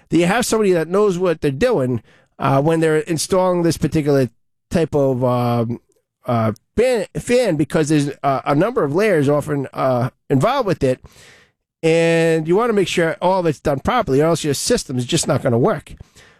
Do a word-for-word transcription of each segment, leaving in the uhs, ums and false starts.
that you have somebody that knows what they're doing uh, when they're installing this particular type of um, uh, fan, fan, because there's uh, a number of layers often uh, involved with it, and you want to make sure all of it's done properly, or else your system is just not going to work.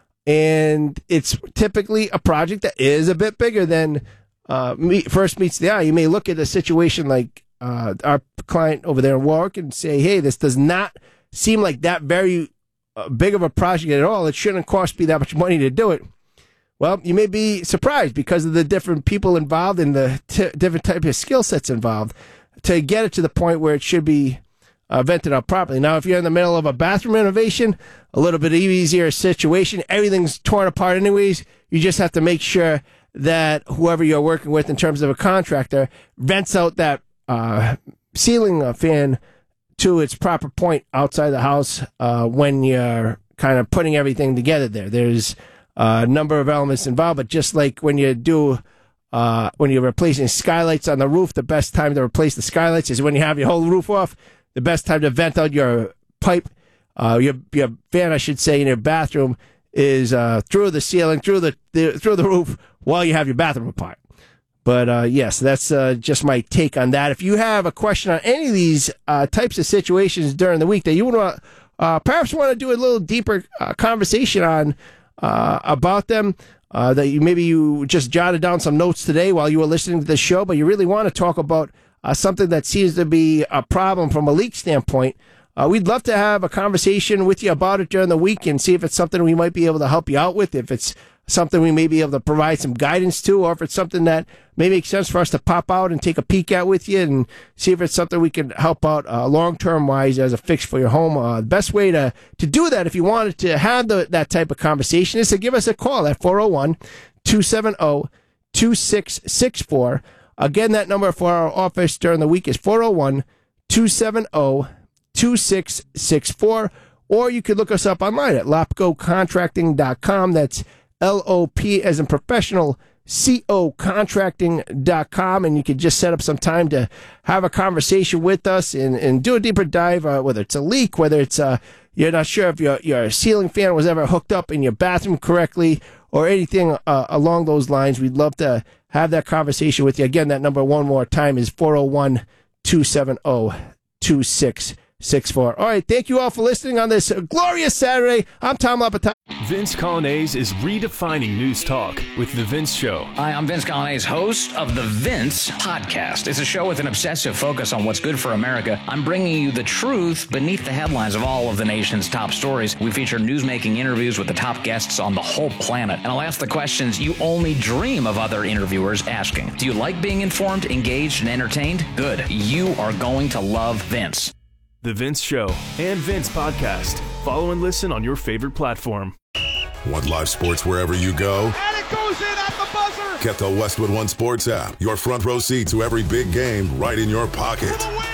And it's typically a project that is a bit bigger than uh, meet, first meets the eye. You may look at a situation like uh, our client over there in Warwick and say, hey, this does not seem like that very uh, big of a project at all. It shouldn't cost me that much money to do it. Well, you may be surprised because of the different people involved and the t- different type of skill sets involved to get it to the point where it should be uh, vented out properly. Now, if you're in the middle of a bathroom renovation, a little bit easier situation, everything's torn apart anyways. You just have to make sure that whoever you're working with in terms of a contractor vents out that uh, ceiling uh, fan to its proper point outside the house uh, when you're kind of putting everything together there. There's a uh, number of elements involved, but just like when you do, uh, when you're replacing skylights on the roof, the best time to replace the skylights is when you have your whole roof off. The best time to vent out your pipe, uh, your your fan, I should say, in your bathroom is uh, through the ceiling, through the, the through the roof, while you have your bathroom apart. But uh, yes, that's uh, just my take on that. If you have a question on any of these uh, types of situations during the week that you want to uh, perhaps want to do a little deeper uh, conversation on. Uh, about them, uh, that you maybe you just jotted down some notes today while you were listening to the show, but you really want to talk about uh, something that seems to be a problem from a leak standpoint, uh, we'd love to have a conversation with you about it during the week and see if it's something we might be able to help you out with, if it's something we may be able to provide some guidance to, or if it's something that may make sense for us to pop out and take a peek at with you and see if it's something we can help out uh, long-term wise as a fix for your home. Uh, the best way to, to do that, if you wanted to have the, that type of conversation, is to give us a call at four oh one, two seven oh, two six six four. Again, that number for our office during the week is four oh one, two seven oh, two six six four. Or you could look us up online at lopco contracting dot com. That's L O P as in professional, C O contracting dot com, and you can just set up some time to have a conversation with us and, and do a deeper dive, uh, whether it's a leak, whether it's uh, you're not sure if your, your ceiling fan was ever hooked up in your bathroom correctly or anything uh, along those lines. We'd love to have that conversation with you. Again, that number one more time is four oh one, two seven oh, two six six four. All right, thank you all for listening on this glorious Saturday. I'm Tom Lapata. Vince Colonnese is redefining news talk with The Vince Show. Hi, I'm Vince Colonnese, host of The Vince Podcast. It's a show with an obsessive focus on what's good for America. I'm bringing you the truth beneath the headlines of all of the nation's top stories. We feature newsmaking interviews with the top guests on the whole planet. And I'll ask the questions you only dream of other interviewers asking. Do you like being informed, engaged, and entertained? Good. You are going to love Vince. The Vince Show and Vince Podcast. Follow and listen on your favorite platform. Want live sports wherever you go? And it goes in at the buzzer! Get the Westwood One Sports app. Your front row seat to every big game right in your pocket. For the win!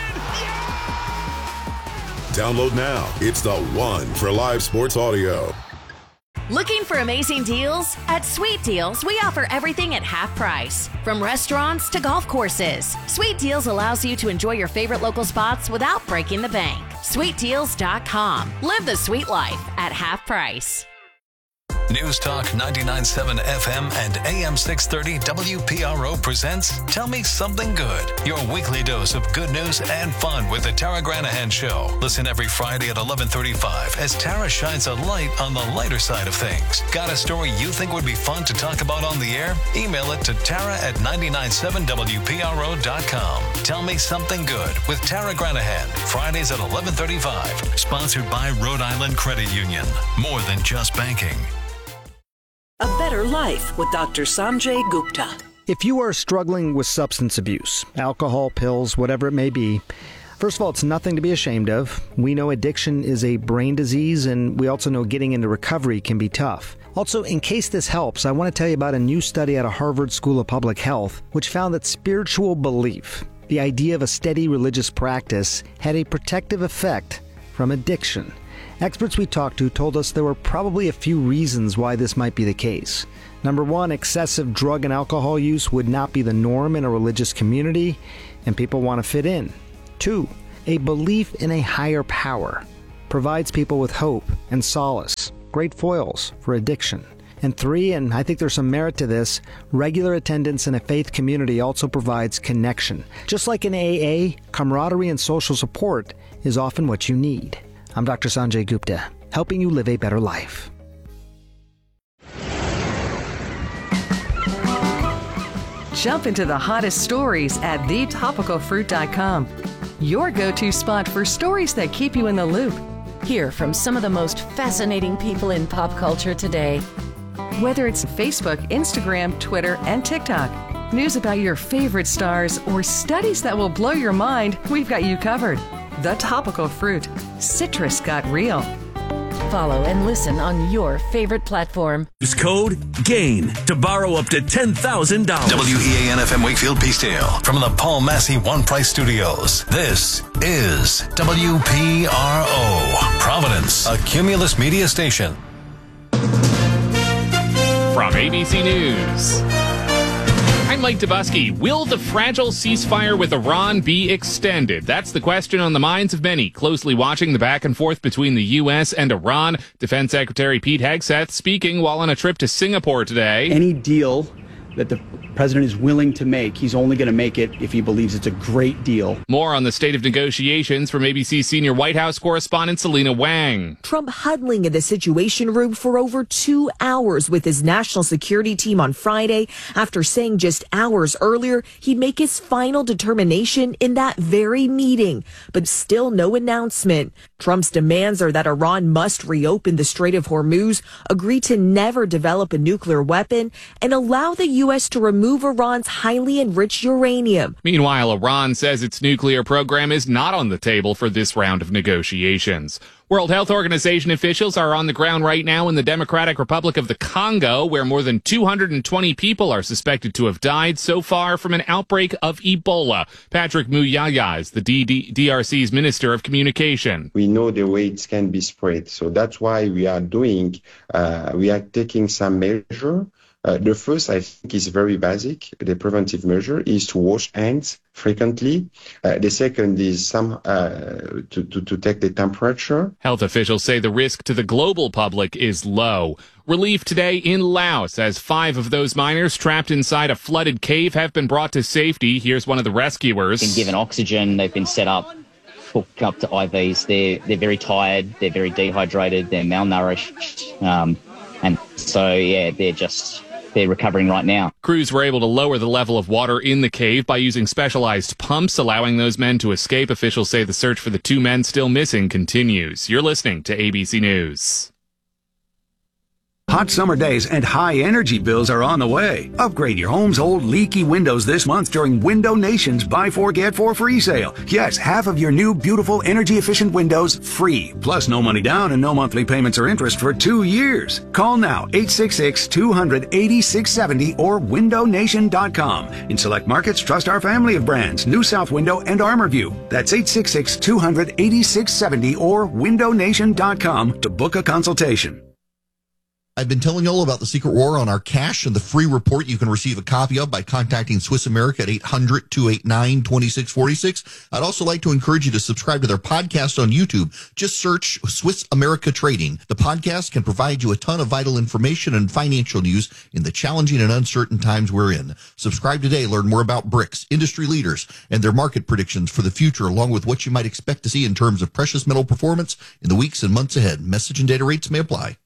Yeah! Download now. It's the one for live sports audio. Looking for amazing deals? At Sweet Deals, we offer everything at half price. From restaurants to golf courses, Sweet Deals allows you to enjoy your favorite local spots without breaking the bank. sweet deals dot com. Live the sweet life at half price. News Talk ninety-nine point seven F M and A M six thirty W P R O presents Tell Me Something Good, your weekly dose of good news and fun with the Tara Granahan Show. Listen every Friday at eleven thirty-five as Tara shines a light on the lighter side of things. Got a story you think would be fun to talk about on the air? Email it to Tara at ninety-nine point seven W P R O dot com. Tell Me Something Good with Tara Granahan, Fridays at eleven thirty-five. Sponsored by Rhode Island Credit Union. More than just banking. A Better Life with Doctor Sanjay Gupta. If you are struggling with substance abuse, alcohol, pills, whatever it may be, first of all, it's nothing to be ashamed of. We know addiction is a brain disease, and we also know getting into recovery can be tough. Also, in case this helps, I want to tell you about a new study out of Harvard School of Public Health, which found that spiritual belief, the idea of a steady religious practice, had a protective effect from addiction. Experts we talked to told us there were probably a few reasons why this might be the case. Number one, excessive drug and alcohol use would not be the norm in a religious community, and people want to fit in. Two, a belief in a higher power provides people with hope and solace. great foils for addiction. And three, and I think there's some merit to this, regular attendance in a faith community also provides connection. Just like in A A, camaraderie and social support is often what you need. I'm Doctor Sanjay Gupta, helping you live a better life. Jump into the hottest stories at the topical fruit dot com. Your go-to spot for stories that keep you in the loop. Hear from some of the most fascinating people in pop culture today. Whether it's Facebook, Instagram, Twitter, and TikTok, news about your favorite stars, or studies that will blow your mind, we've got you covered. The Topical Fruit. Citrus got real. Follow and listen on your favorite platform. Use code GAIN to borrow up to ten thousand dollars. W E A N F M Wakefield Peacedale from the Paul Massey One Price Studios. This is W P R O, Providence, a Cumulus media station. From A B C News, I'm Mike Dubusky. Will the fragile ceasefire with Iran be extended? That's the question on the minds of many, closely watching the back and forth between the U S and Iran. Defense Secretary Pete Hegseth speaking while on a trip to Singapore today. Any deal that the president is willing to make, he's only going to make it if he believes it's a great deal. More on the state of negotiations from A B C senior White House correspondent Selena Wang. Trump huddling in the Situation Room for over two hours with his national security team on Friday after saying just hours earlier he'd make his final determination in that very meeting, but still no announcement. Trump's demands are that Iran must reopen the Strait of Hormuz, agree to never develop a nuclear weapon, and allow the U S to remove Iran's highly enriched uranium. Meanwhile, Iran says its nuclear program is not on the table for this round of negotiations. World Health Organization officials are on the ground right now in the Democratic Republic of the Congo, where more than two hundred twenty people are suspected to have died so far from an outbreak of Ebola. Patrick Muyaya is the D R C's Minister of Communication. We know the way it can be spread, so that's why we are doing, uh, we are taking some measure. Uh, the first, I think, is very basic. The preventive measure is to wash hands frequently. Uh, the second is some uh, to, to, to take the temperature. Health officials say the risk to the global public is low. Relief today in Laos as five of those miners trapped inside a flooded cave have been brought to safety. Here's one of the rescuers. Been given oxygen. They've been set up, hooked up to I Vs. They're, they're very tired. They're very dehydrated. They're malnourished. Um, and so, yeah, they're just... They're recovering right now. Crews were able to lower the level of water in the cave by using specialized pumps, allowing those men to escape. Officials say the search for the two men still missing continues. You're listening to A B C News. Hot summer days and high energy bills are on the way. Upgrade your home's old leaky windows this month during Window Nation's Buy Four Get Four free sale. Yes, half of your new beautiful energy efficient windows free. Plus no money down and no monthly payments or interest for two years. Call now eight six six, two hundred, eighty-six seventy or window nation dot com. In select markets, trust our family of brands, New South Window and Armorview. That's eight six six, two hundred, eighty-six seventy or window nation dot com to book a consultation. I've been telling you all about the Secret War on our cash and the free report you can receive a copy of by contacting Swiss America at eight hundred, two eight nine, two six four six. I'd also like to encourage you to subscribe to their podcast on YouTube. Just search Swiss America Trading. The podcast can provide you a ton of vital information and financial news in the challenging and uncertain times we're in. Subscribe today. Learn more about BRICS, industry leaders, and their market predictions for the future, along with what you might expect to see in terms of precious metal performance in the weeks and months ahead. Message and data rates may apply.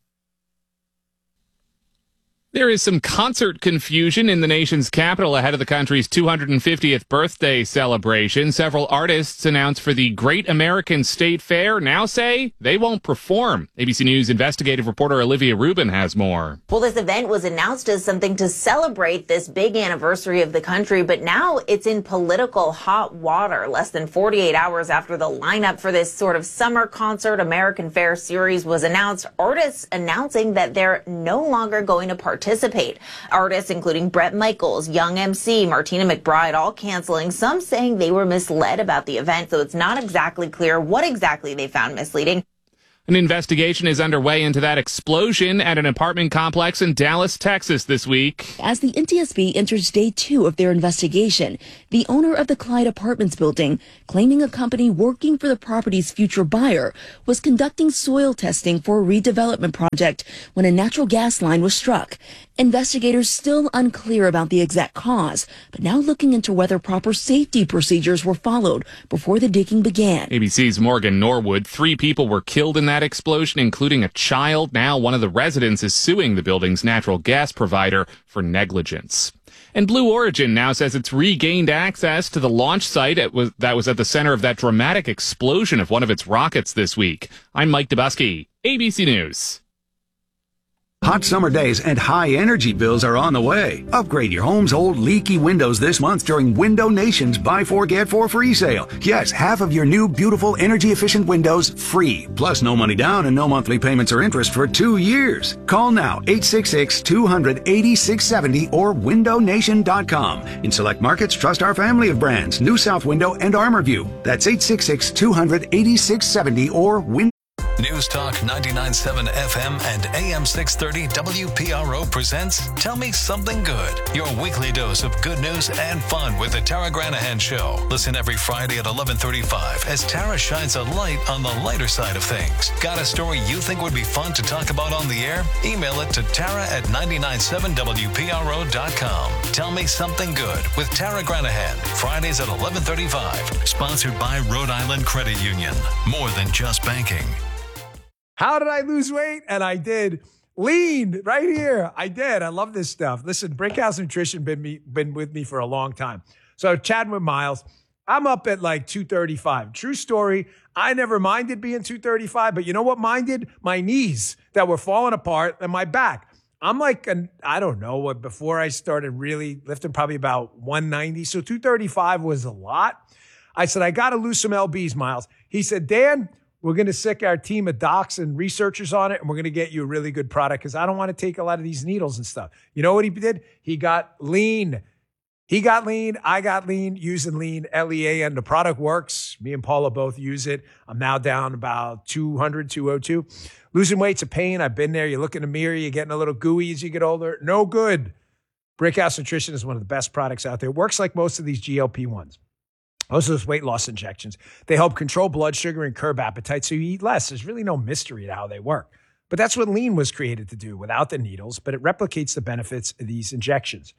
There is some concert confusion in the nation's capital ahead of the country's two hundred fiftieth birthday celebration. Several artists announced for the Great American State Fair now say they won't perform. A B C News investigative reporter Olivia Rubin has more. Well, this event was announced as something to celebrate this big anniversary of the country, but now it's in political hot water. Less than forty-eight hours after the lineup for this sort of summer concert American Fair series was announced, artists announcing that they're no longer going to participate. participate. Artists including Bret Michaels, Young M C, Martina McBride all canceling, some saying they were misled about the event, so it's not exactly clear what exactly they found misleading. An investigation is underway into that explosion at an apartment complex in Dallas, Texas this week. As the N T S B enters day two of their investigation, the owner of the Clyde Apartments building, claiming a company working for the property's future buyer, was conducting soil testing for a redevelopment project when a natural gas line was struck. Investigators still unclear about the exact cause, but now looking into whether proper safety procedures were followed before the digging began. A B C's Morgan Norwood, three people were killed in that explosion, including a child. Now one of the residents is suing the building's natural gas provider for negligence. And Blue Origin now says it's regained access to the launch site that was, that was at the center of that dramatic explosion of one of its rockets this week. I'm Mike Dubusky, A B C News. Hot summer days and high energy bills are on the way. Upgrade your home's old leaky windows this month during Window Nation's Buy Four Get Four free sale. Yes, half of your new beautiful energy efficient windows free. Plus no money down and no monthly payments or interest for two years. Call now eight six six, two hundred, eighty-six seventy or window nation dot com. In select markets, trust our family of brands, New South Window and Armorview. That's eight six six, two hundred, eighty-six seventy or window. News Talk ninety-nine point seven F M and A M six thirty W P R O presents Tell Me Something Good, your weekly dose of good news and fun with the Tara Granahan Show. Listen every Friday at eleven thirty-five as Tara shines a light on the lighter side of things. Got a story you think would be fun to talk about on the air? Email it to Tara at ninety-nine point seven W P R O dot com. Tell Me Something Good with Tara Granahan, Fridays at eleven thirty-five. Sponsored by Rhode Island Credit Union. More than just banking. How did I lose weight? And I did. Lean right here. I did. I love this stuff. Listen, Brickhouse Nutrition been me been with me for a long time. So chatting with Miles, I'm up at like two thirty-five. True story. I never minded being two thirty-five, but you know what minded? My knees that were falling apart and my back. I'm like, an, I don't know what, before I started really lifting, probably about one ninety. So two thirty-five was a lot. I said, I got to lose some L Bs, Miles. He said, Dan, we're going to sick our team of docs and researchers on it, and we're going to get you a really good product because I don't want to take a lot of these needles and stuff. You know what he did? He got lean. He got lean. I got lean using lean, L E A N. The product works. Me and Paula both use it. I'm now down about two hundred, two oh two. Losing weight's a pain. I've been there. You look in the mirror, you're getting a little gooey as you get older. No good. Brickhouse Nutrition is one of the best products out there. It works like most of these G L P ones. Most of those weight loss injections, they help control blood sugar and curb appetite so you eat less. There's really no mystery to how they work. But that's what lean was created to do without the needles, but it replicates the benefits of these injections.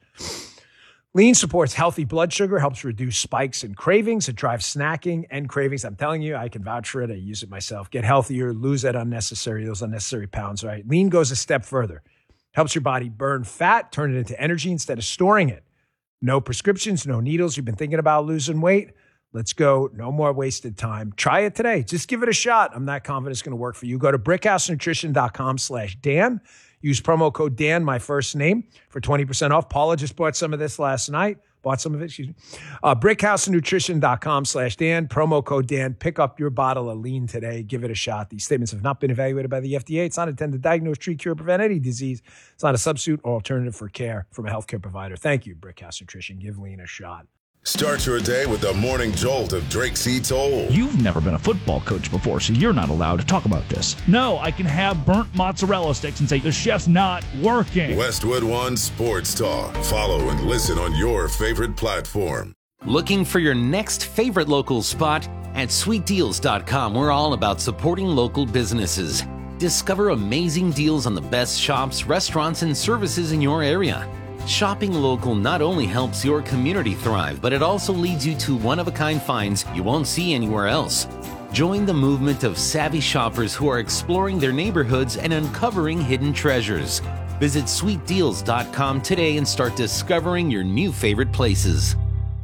Lean supports healthy blood sugar, helps reduce spikes and cravings. It drives snacking and cravings. I'm telling you, I can vouch for it. I use it myself. Get healthier, lose that unnecessary, those unnecessary pounds, right? Lean goes a step further. Helps your body burn fat, turn it into energy instead of storing it. No prescriptions, no needles. You've been thinking about losing weight? Let's go. No more wasted time. Try it today. Just give it a shot. I'm not confident it's going to work for you. Go to brickhousenutrition.com slash Dan. Use promo code Dan, my first name, for twenty percent off. Paula just bought some of this last night. Bought some of it, excuse me. Uh, brickhousenutrition.com slash Dan. Promo code Dan. Pick up your bottle of lean today. Give it a shot. These statements have not been evaluated by the F D A. It's not intended to diagnose, treat, cure, prevent any disease. It's not a substitute or alternative for care from a healthcare provider. Thank you, Brickhouse Nutrition. Give lean a shot. Start your day with the morning jolt of Drake C. Toll. You've never been a football coach before, so you're not allowed to talk about this. No, I can have burnt mozzarella sticks and say the chef's not working. Westwood One Sports Talk. Follow and listen on your favorite platform. Looking for your next favorite local spot? At sweet deals dot com, we're all about supporting local businesses. Discover amazing deals on the best shops, restaurants, and services in your area. Shopping local not only helps your community thrive, but it also leads you to one-of-a-kind finds you won't see anywhere else. Join the movement of savvy shoppers who are exploring their neighborhoods and uncovering hidden treasures. Visit sweet deals dot com today and start discovering your new favorite places.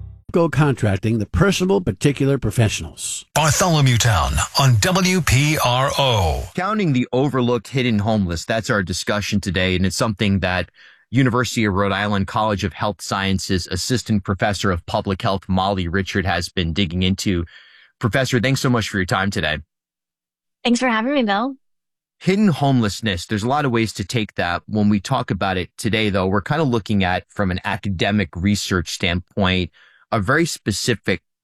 Go Contracting, the personable, particular professionals. Bartholomew Town on W P R O. Counting the overlooked hidden homeless, that's our discussion today, and it's something that University of Rhode Island College of Health Sciences Assistant Professor of Public Health Molly Richard has been digging into. Professor, thanks so much for your time today. Thanks for having me, Bill. Hidden homelessness, there's a lot of ways to take that. When we talk about it today, though, we're kind of looking at, from an academic research standpoint, a very specific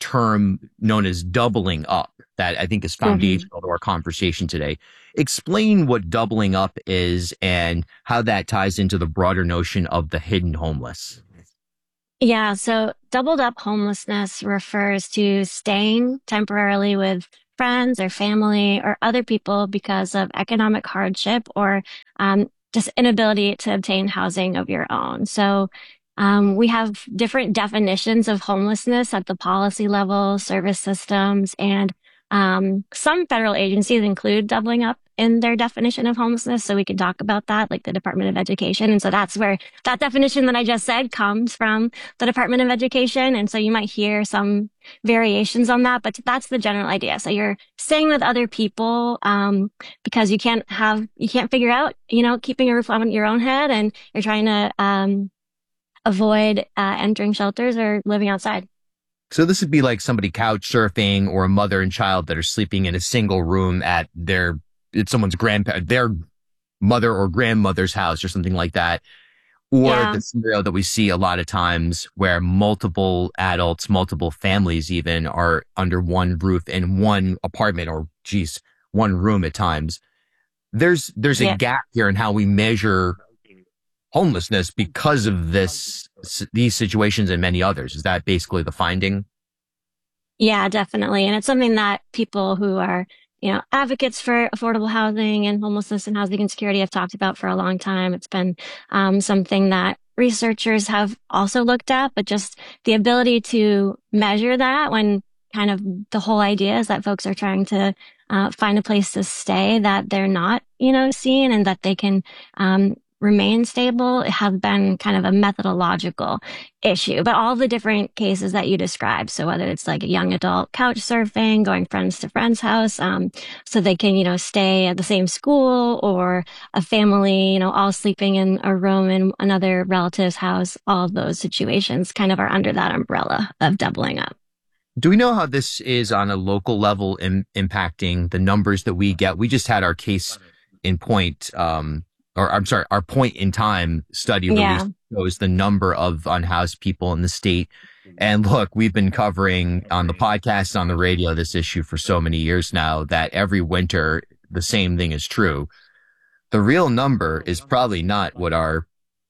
term known as doubling up that I think is foundational mm-hmm. to our conversation today. Explain what doubling up is and how that ties into the broader notion of the hidden homeless. Yeah, so doubled up homelessness refers to staying temporarily with friends or family or other people because of economic hardship or um, just inability to obtain housing of your own. So um, we have different definitions of homelessness at the policy level, service systems, and um, some federal agencies include doubling up in their definition of homelessness. So we can talk about that, like the Department of Education. And so that's where that definition that I just said comes from the Department of Education. And so you might hear some variations on that, but that's the general idea. So you're staying with other people, um, because you can't have, you can't figure out, you know, keeping a roof on your own head, and you're trying to, um, avoid, uh, entering shelters or living outside. So this would be like somebody couch surfing or a mother and child that are sleeping in a single room at their, it's someone's grandpa, their mother or grandmother's house or something like that. Or yeah. the scenario that we see a lot of times where multiple adults, multiple families even are under one roof in one apartment or geez, one room at times. There's, there's a yeah. gap here in how we measure homelessness because of this, these situations and many others. Is that basically the finding? Yeah, definitely. And it's something that people who are, you know, advocates for affordable housing and homelessness and housing insecurity have talked about for a long time. It's been um, something that researchers have also looked at, but just the ability to measure that when kind of the whole idea is that folks are trying to uh, find a place to stay that they're not, you know, seeing, and that they can um, remain stable, have been kind of a methodological issue. But all the different cases that you described, so whether it's like a young adult couch surfing, going friends to friend's house, um, so they can, you know, stay at the same school, or a family, you know, all sleeping in a room in another relative's house, all of those situations kind of are under that umbrella of doubling up. Do we know how this is on a local level in, impacting the numbers that we get? We just had our case in point, um, or I'm sorry, our point in time study yeah. release shows the number of unhoused people in the state. And look, we've been covering on the podcast, on the radio, this issue for so many years now that every winter, the same thing is true. The real number is probably not what our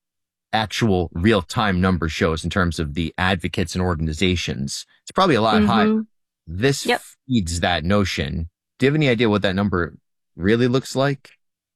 actual real time number shows in terms of the advocates and organizations. It's probably a lot mm-hmm. higher. This yep. feeds that notion. Do you have any idea what that number really looks like?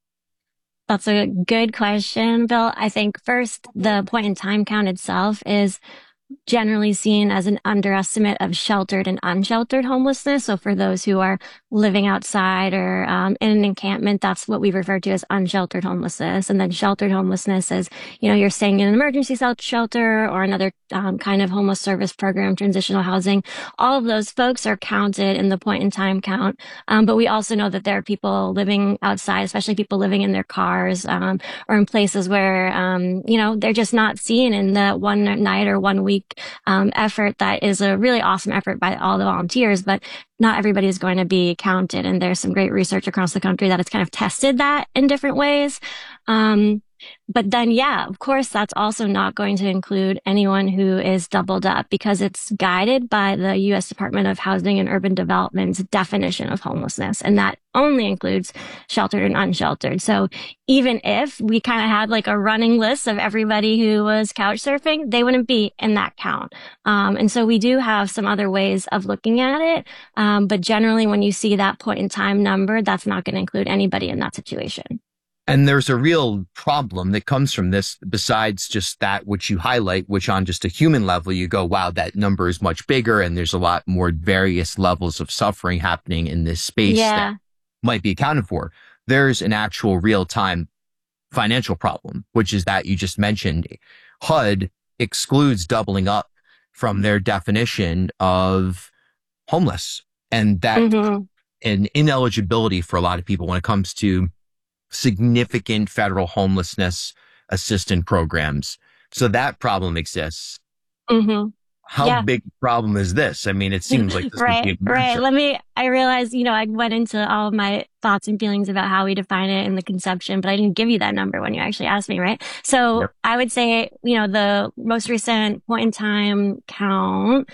That's a good question, Bill. I think first, the point in time count itself is generally seen as an underestimate of sheltered and unsheltered homelessness. So for those who are living outside or um, in an encampment, that's what we refer to as unsheltered homelessness. And then sheltered homelessness is, you know, you're staying in an emergency shelter or another um, kind of homeless service program, transitional housing. All of those folks are counted in the point in time count. Um, but we also know that there are people living outside, especially people living in their cars um, or in places where, um, you know, they're just not seen in the one night or one week Um, effort that is a really awesome effort by all the volunteers, but not everybody is going to be counted. And there's some great research across the country that has kind of tested that in different ways. Um, but then, yeah, of course, that's also not going to include anyone who is doubled up, because it's guided by the U S Department of Housing and Urban Development's definition of homelessness. And that only includes sheltered and unsheltered. So even if we kind of had like a running list of everybody who was couch surfing, they wouldn't be in that count. Um, and so we do have some other ways of looking at it. Um, but generally, when you see that point in time number, that's not going to include anybody in that situation. And there's a real problem that comes from this, besides just that which you highlight, which on just a human level, you go, wow, that number is much bigger. And there's a lot more various levels of suffering happening in this space yeah. that might be accounted for. There's an actual real time financial problem, which is that you just mentioned. H U D excludes doubling up from their definition of homeless, and that mm-hmm. an ineligibility for a lot of people when it comes to significant federal homelessness assistance programs. So that problem exists. Mm-hmm. How yeah. big a problem is this? I mean, it seems like this right, would be a right. Let me, I realized, you know, I went into all of my thoughts and feelings about how we define it in the conception, but I didn't give you that number when you actually asked me, right? So yep. I would say, you know, the most recent point in time count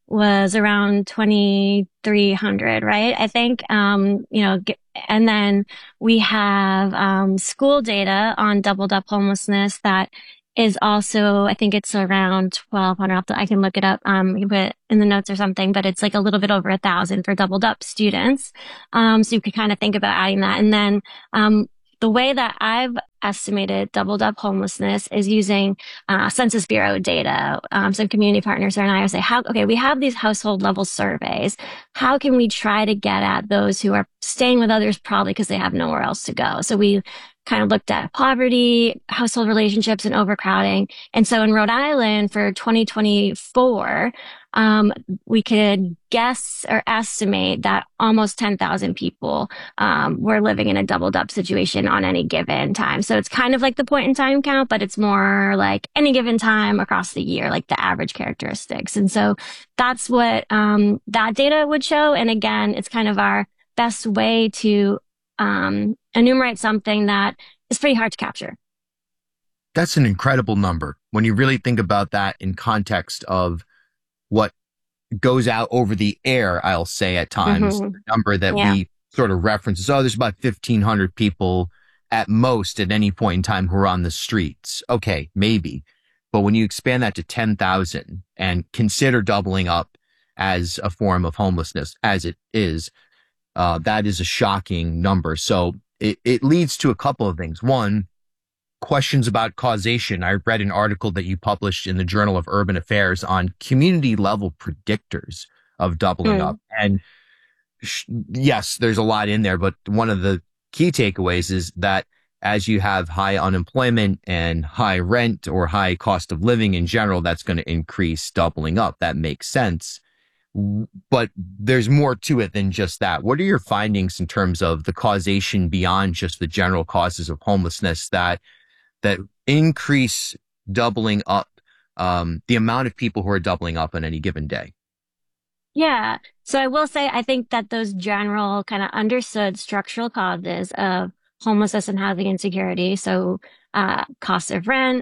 was around twenty-three hundred, right? I think, um, you know, and then we have, um, school data on doubled up homelessness that is also, I think it's around twelve hundred. I can look it up, um, you can put it in the notes or something, but it's like a little bit over a thousand for doubled up students. Um, so you could kind of think about adding that. And then, um, the way that I've estimated doubled up homelessness is using uh, Census Bureau data. Um, some community partners and I say, how, okay, we have these household level surveys. How can we try to get at those who are staying with others probably because they have nowhere else to go? So we kind of looked at poverty, household relationships, and overcrowding. And so in Rhode Island for twenty twenty-four, um, we could guess or estimate that almost ten thousand people um, were living in a doubled up situation on any given time. So it's kind of like the point in time count, but it's more like any given time across the year, like the average characteristics. And so that's what um, that data would show. And again, it's kind of our best way to um, enumerate something that is pretty hard to capture. That's an incredible number when you really think about that in context of what goes out over the air, I'll say at times, Mm-hmm. the number that Yeah. we sort of reference. Oh, there's about fifteen hundred people at most at any point in time who are on the streets. Okay, maybe. But when you expand that to ten thousand and consider doubling up as a form of homelessness, as it is, uh, that is a shocking number. So it, it leads to a couple of things. One, questions about causation. I read an article that you published in the Journal of Urban Affairs on community level predictors of doubling Mm. up. And sh- yes, there's a lot in there, but one of the key takeaways is that as you have high unemployment and high rent or high cost of living in general, that's going to increase doubling up. That makes sense. But there's more to it than just that. What are your findings in terms of the causation beyond just the general causes of homelessness that that increase doubling up, um, the amount of people who are doubling up on any given day? Yeah. So I will say, I think that those general kind of understood structural causes of homelessness and housing insecurity, so uh, cost of rent,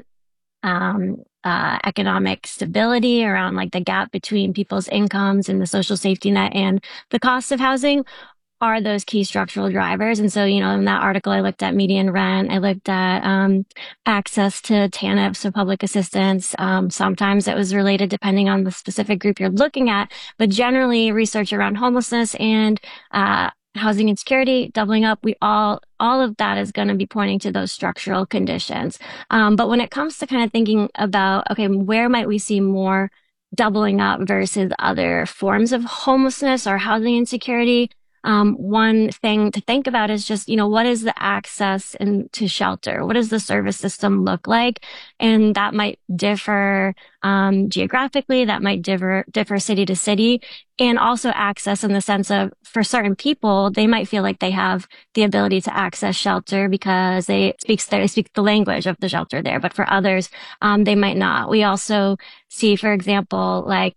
um, uh, economic stability around like the gap between people's incomes and the social safety net and the cost of housing, are those key structural drivers. And so, you know, in that article, I looked at median rent. I looked at um, access to T A N F, so public assistance. Um, sometimes it was related depending on the specific group you're looking at, but generally research around homelessness and uh, housing insecurity, doubling up, we all, all of that is going to be pointing to those structural conditions. Um, but when it comes to kind of thinking about, okay, where might we see more doubling up versus other forms of homelessness or housing insecurity? Um, one thing to think about is just, you know, what is the access in, to shelter? What does the service system look like? And that might differ um, geographically. That might differ, differ city to city. And also access in the sense of, for certain people, they might feel like they have the ability to access shelter because they speak, they speak the language of the shelter there. But for others, um, they might not. We also see, for example, like,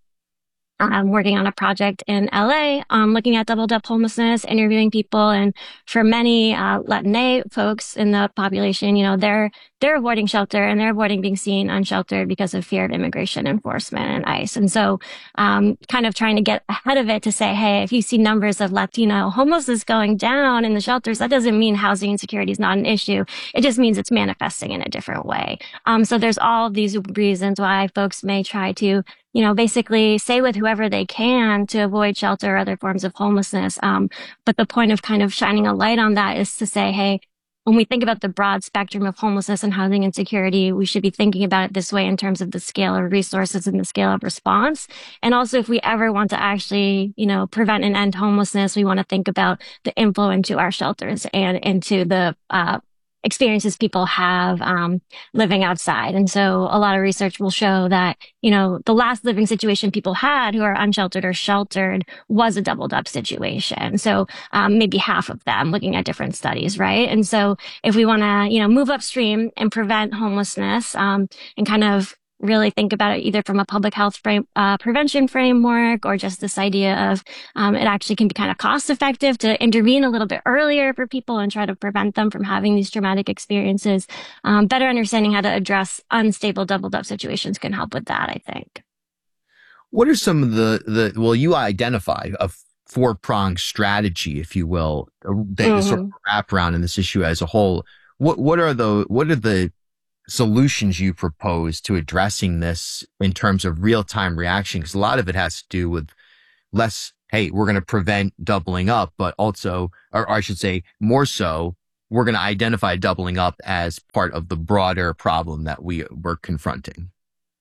I'm working on a project in L A, um, looking at doubled up homelessness, interviewing people. And for many, uh, Latina folks in the population, you know, they're, they're avoiding shelter and they're avoiding being seen unsheltered because of fear of immigration enforcement and ICE. And so, um, kind of trying to get ahead of it to say, hey, if you see numbers of Latino homelessness going down in the shelters, that doesn't mean housing insecurity is not an issue. It just means it's manifesting in a different way. Um, so there's all of these reasons why folks may try to, you know, basically stay with whoever they can to avoid shelter or other forms of homelessness. Um, but the point of kind of shining a light on that is to say, hey, when we think about the broad spectrum of homelessness and housing insecurity, we should be thinking about it this way in terms of the scale of resources and the scale of response. And also, if we ever want to actually, you know, prevent and end homelessness, we want to think about the inflow into our shelters and into the, uh, experiences people have um, living outside. And so a lot of research will show that, you know, the last living situation people had who are unsheltered or sheltered was a doubled up situation. So um, maybe half of them, looking at different studies, right? And so if we want to, you know, move upstream and prevent homelessness um, and kind of really think about it either from a public health frame, uh, prevention framework or just this idea of um, it actually can be kind of cost effective to intervene a little bit earlier for people and try to prevent them from having these traumatic experiences. Um, better understanding how to address unstable doubled up situations can help with that, I think. What are some of the, the well, you identify a four-pronged strategy, if you will, that Mm-hmm. you sort of wrap around in this issue as a whole. What what are the what are the solutions you propose to addressing this in terms of real-time reaction? Because a lot of it has to do with less, hey, we're going to prevent doubling up, but also, or, or I should say more so, we're going to identify doubling up as part of the broader problem that we were confronting.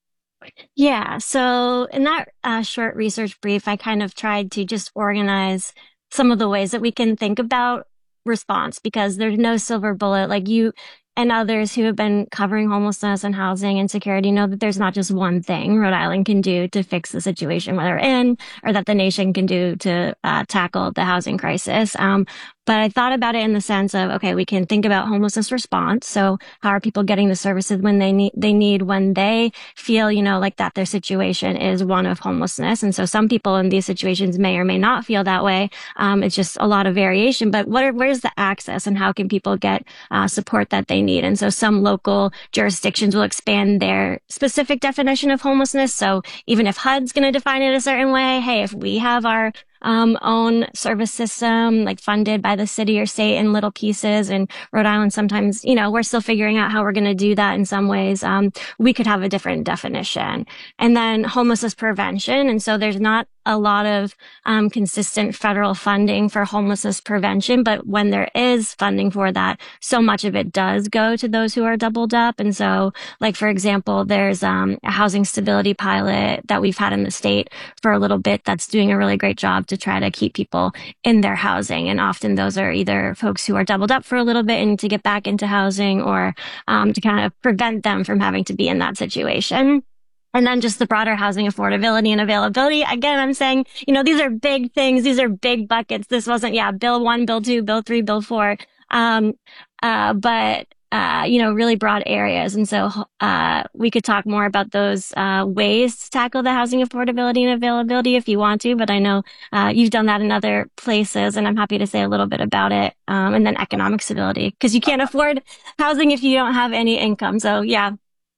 Yeah. So in that uh, short research brief, I kind of tried to just organize some of the ways that we can think about response, because there's no silver bullet. Like you and others who have been covering homelessness and housing insecurity know that there's not just one thing Rhode Island can do to fix the situation we're in, or that the nation can do to uh, tackle the housing crisis. Um, But I thought about it in the sense of, okay, we can think about homelessness response. So how are people getting the services when they need, they need when they feel, you know, like that their situation is one of homelessness. And so some people in these situations may or may not feel that way. Um, it's just a lot of variation, but what are, where's the access and how can people get uh, support that they need? And so some local jurisdictions will expand their specific definition of homelessness. So even if H U D's going to define it a certain way, hey, if we have our Um, own service system, like funded by the city or state in little pieces. And Rhode Island, sometimes, you know, we're still figuring out how we're going to do that in some ways. Um, we could have a different definition. And then homelessness prevention. And so there's not a lot of um, consistent federal funding for homelessness prevention. But when there is funding for that, so much of it does go to those who are doubled up. And so, like, for example, there's um, a housing stability pilot that we've had in the state for a little bit that's doing a really great job to try to keep people in their housing. And often those are either folks who are doubled up for a little bit and need to get back into housing, or um, to kind of prevent them from having to be in that situation. And then just the broader housing affordability and availability. Again, I'm saying, you know, these are big things. These are big buckets. This wasn't, yeah, bill one, bill two, bill three, bill four. Um, uh, but, uh, you know, really broad areas. And so, uh, we could talk more about those, uh, ways to tackle the housing affordability and availability if you want to, but I know, uh, you've done that in other places, and I'm happy to say a little bit about it. Um, and then economic stability, because you can't afford housing if you don't have any income. So yeah.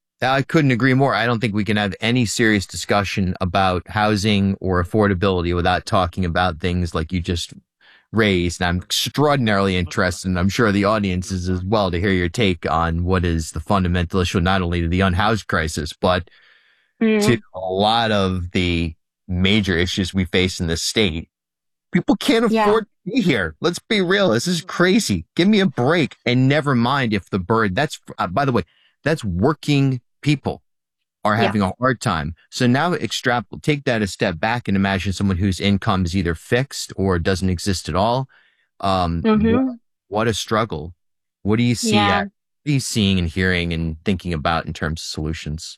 I couldn't agree more. I don't think we can have any serious discussion about housing or affordability without talking about things like you just raised. And I'm extraordinarily interested, and I'm sure the audience is as well, to hear your take on what is the fundamental issue, not only to the unhoused crisis, but mm. to a lot of the major issues we face in this state. People can't afford yeah. to be here. Let's be real. This is crazy. Give me a break. And never mind if the bird, that's, uh, by the way, that's working people are having yeah. a hard time. So now extrapolate, take that a step back and imagine someone whose income is either fixed or doesn't exist at all. Um, mm-hmm. what, what a struggle. What do you see? Yeah. At, what are you seeing and hearing and thinking about in terms of solutions?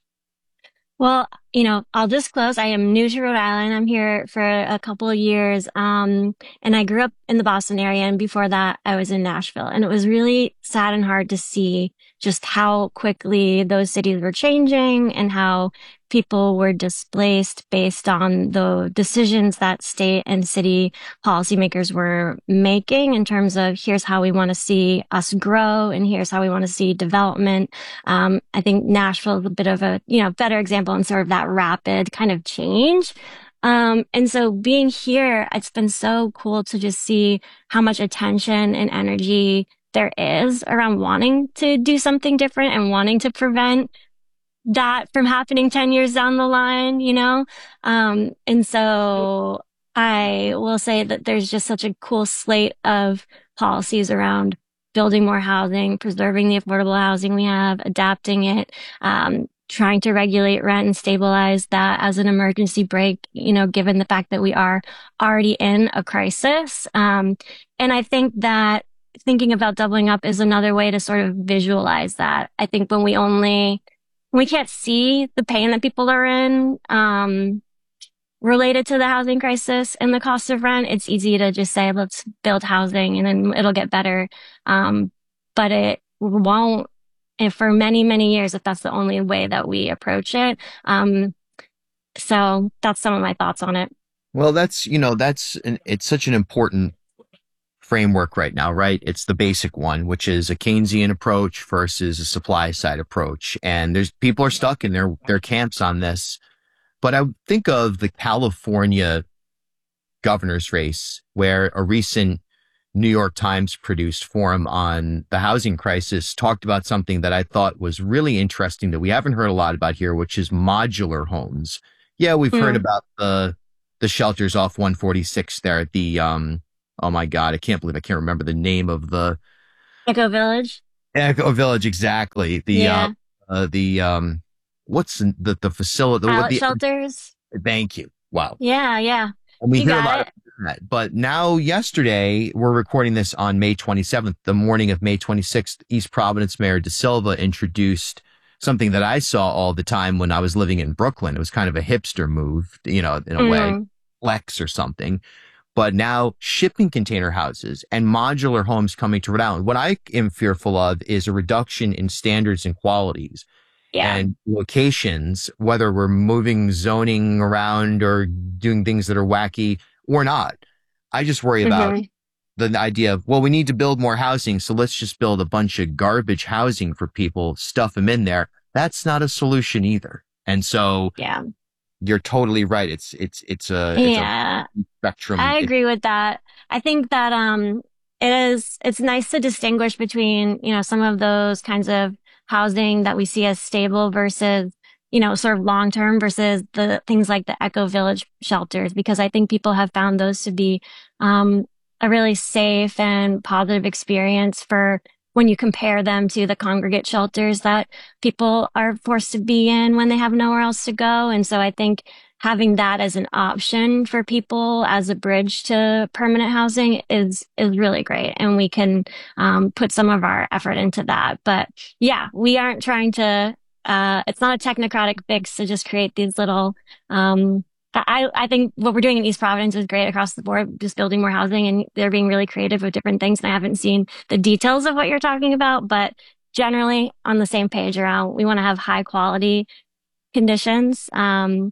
Well, you know, I'll disclose I am new to Rhode Island. I'm here for a couple of years. Um, and I grew up in the Boston area. And before that, I was in Nashville. And it was really sad and hard to see just how quickly those cities were changing and how people were displaced based on the decisions that state and city policymakers were making in terms of here's how we want to see us grow and here's how we want to see development. Um, I think Nashville is a bit of a, you know, better example in sort of that rapid kind of change. Um, and so being here, it's been so cool to just see how much attention and energy there is around wanting to do something different and wanting to prevent that from happening ten years down the line, you know? Um, and so I will say that there's just such a cool slate of policies around building more housing, preserving the affordable housing we have, adapting it, um, trying to regulate rent and stabilize that as an emergency brake, you know, given the fact that we are already in a crisis. Um, and I think that thinking about doubling up is another way to sort of visualize that. I think when we only, we can't see the pain that people are in, um, related to the housing crisis and the cost of rent, it's easy to just say, let's build housing and then it'll get better. Um, but it won't, and for many, many years, if that's the only way that we approach it. Um, so that's some of my thoughts on it. Well, that's, you know, that's, an, it's such an important framework right now, right? It's the basic one, which is a Keynesian approach versus a supply side approach. And there's people are stuck in their, their camps on this. but I think of the California governor's race, where a recent New York Times produced forum on the housing crisis talked about something that I thought was really interesting that we haven't heard a lot about here, which is modular homes. Yeah, we've mm. heard about the the shelters off one forty-six there at the, um, oh my God, I can't believe I can't remember the name of the... Echo Village? Echo Village, exactly. The, yeah. uh, uh, the, um, what's the, the facility? Pallet the, shelters? Thank you. Wow. Yeah, yeah. And we you hear got about it. that. But now, yesterday, we're recording this on May twenty-seventh, the morning of May twenty-sixth, East Providence Mayor De Silva introduced something that I saw all the time when I was living in Brooklyn. It was kind of a hipster move, you know, in a mm. way, flex or something. But now shipping container houses and modular homes coming to Rhode Island. What I am fearful of is a reduction in standards and qualities. Yeah. And locations, whether we're moving zoning around or doing things that are wacky or not. I just worry about mm-hmm. the idea of, well, we need to build more housing, so let's just build a bunch of garbage housing for people, stuff them in there. That's not a solution either. And so yeah. you're totally right. It's, it's, it's a, yeah. it's a spectrum. I agree with that. I think that, um, it is, it's nice to distinguish between, you know, some of those kinds of housing that we see as stable versus, you know, sort of long term versus the things like the Echo Village shelters, because I think people have found those to be, um, a really safe and positive experience for when you compare them to the congregate shelters that people are forced to be in when they have nowhere else to go. And so I think having that as an option for people as a bridge to permanent housing is, is really great. And we can, um, put some of our effort into that. But yeah, we aren't trying to, uh, it's not a technocratic fix to just create these little, um, I, I think what we're doing in East Providence is great across the board, just building more housing, and they're being really creative with different things. And I haven't seen the details of what you're talking about, but generally on the same page around, we want to have high quality conditions, um,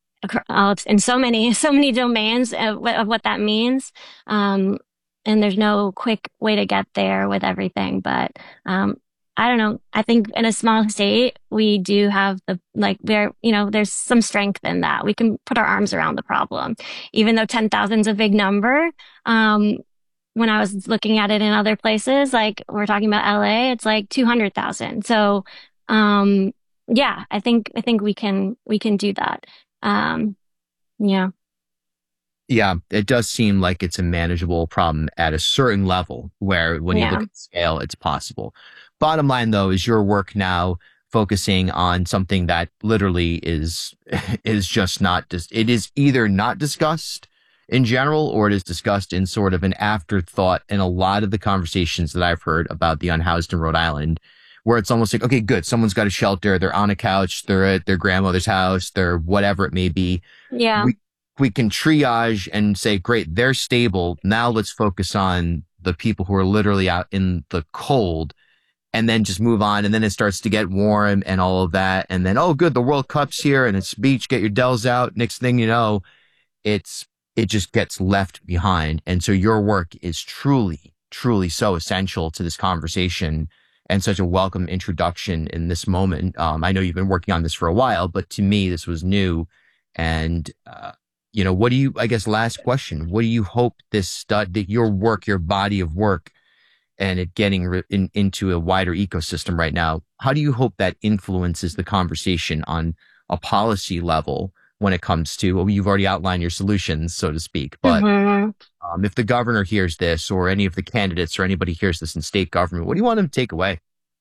in so many, so many domains of, of what that means. Um, and there's no quick way to get there with everything, but, um, I don't know. I think in a small state, we do have the, like, there, you know, there's some strength in that. We can put our arms around the problem. Even though ten thousand is a big number, um, when I was looking at it in other places, like we're talking about L A, it's like two hundred thousand. So, um, yeah, I think, I think we can, we can do that. Um, yeah. Yeah, it does seem like it's a manageable problem at a certain level where when yeah. you look at scale, it's possible. Bottom line, though, is your work now focusing on something that literally is is just not dis- it is either not discussed in general or it is discussed in sort of an afterthought in a lot of the conversations that I've heard about the unhoused in Rhode Island, where it's almost like, okay, good, someone's got a shelter, they're on a couch, they're at their grandmother's house, they're whatever it may be. Yeah. We, we can triage and say, great, they're stable. Now let's focus on the people who are literally out in the cold. And then just move on. And then it starts to get warm and all of that. And then, oh, good, the World Cup's here and it's beach. Get your Dells out. Next thing you know, it's, it just gets left behind. And so your work is truly, truly so essential to this conversation and such a welcome introduction in this moment. Um, I know you've been working on this for a while, but to me, this was new. And, uh, you know, what do you, I guess, last question, what do you hope this stud, that your work, your body of work, and it getting re- in, into a wider ecosystem right now, how do you hope that influences the conversation on a policy level when it comes to, well, you've already outlined your solutions, so to speak, but mm-hmm. um, if the governor hears this or any of the candidates or anybody hears this in state government, what do you want them to take away?